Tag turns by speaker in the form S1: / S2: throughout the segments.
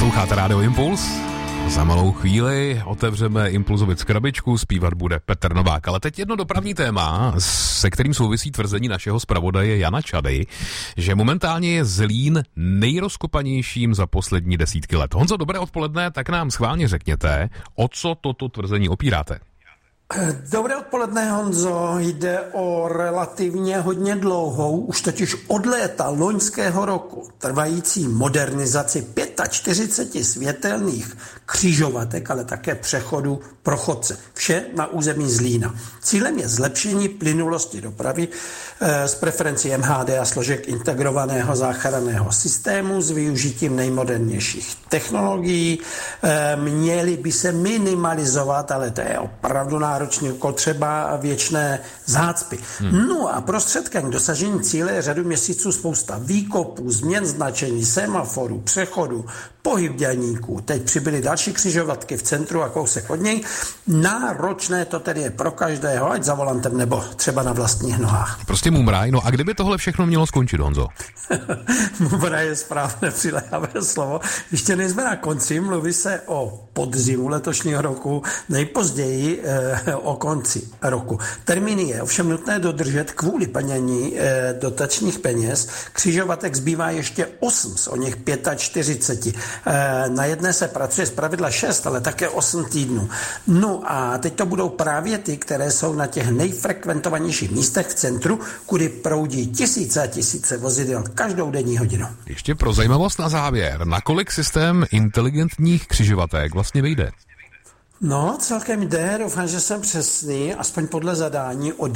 S1: Posloucháte Rádio Impuls? Za malou chvíli otevřeme Impulzovic krabičku, zpívat bude Petr Novák. Ale teď jedno dopravní téma, se kterým souvisí tvrzení našeho zpravodaje Jana Čady, že momentálně je Zlín nejrozkopanějším za poslední desítky let. Honzo, dobré odpoledne, tak nám schválně řekněte, o co toto tvrzení opíráte.
S2: Dobré odpoledne, Honzo. Jde o relativně hodně dlouhou, už totiž od léta loňského roku, trvající modernizaci 45 světelných křižovatek, ale také přechodu pro chodce. Vše na území Zlína. Cílem je zlepšení plynulosti dopravy s preferencí MHD a složek integrovaného záchranného systému s využitím nejmodernějších technologií. Měly by se minimalizovat, ale to je opravdu náročný úkol, třeba věčné zácpy. No a prostředkem k dosažení cíle je řadu měsíců spousta výkopů, změn značení, semaforů, přechodů, pohyb dělníků. Teď přibyly další křižovatky v centru a kousek od něj. Náročné to tedy je pro každého, ať za volantem nebo třeba na vlastních nohách.
S1: Prostě mumraj, no a kdyby tohle všechno mělo skončit, Honzo?
S2: Mumraj je správné přiléhavé slovo. Ještě nejsme na konci, mluví se o podzimu letošního roku, nejpozději o konci roku. Termíny je ovšem nutné dodržet kvůli plnění dotačních peněz. Křižovatek zbývá ještě 8 z o něch 45. Na jedné se pracuje zpravidla 6, ale také 8 týdnů. No a teď to budou právě ty, které jsou na těch nejfrekventovanějších místech v centru, kudy proudí tisíce a tisíce vozidel každou denní hodinu.
S1: Ještě pro zajímavost na závěr, na kolik systém inteligentních křižovatek vlastně vyjde?
S2: No, celkem jde, doufám, že jsem přesný, aspoň podle zadání, o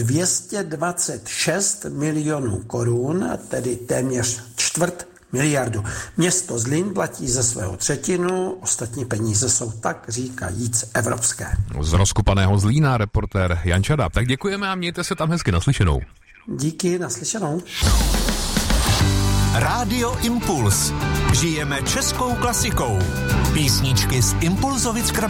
S2: 226 milionů korun, tedy téměř 1/4 miliardy. Město Zlín platí ze svého 1/3, ostatní peníze jsou tak říkajíc evropské.
S1: Z rozkopaného Zlína reportér Jan Čada. Tak děkujeme a mějte se tam hezky, naslyšenou.
S2: Díky, naslyšenou.
S3: Rádio Impuls. Žijeme českou klasikou. Písničky z Impulzovic krabičky.